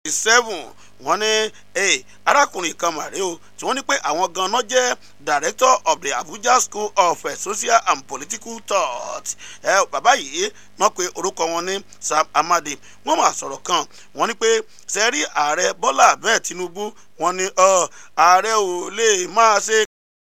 7 wọ́n ní arákùnrin kan màrí o tí wọ́n ní pé àwọn ganan jẹ́ director of the Abuja School of Social and Political Thought. Bàbá yìí wọ́n pe orúkọ wọn ní Sam Amadi. Wọ́n máa sọ̀rọ̀ kan wọ́n ní pé sẹ́rí ààrẹ Bọ́lá Ahmed Tinubu wọ́n ní ààrẹ ò lè máa ṣe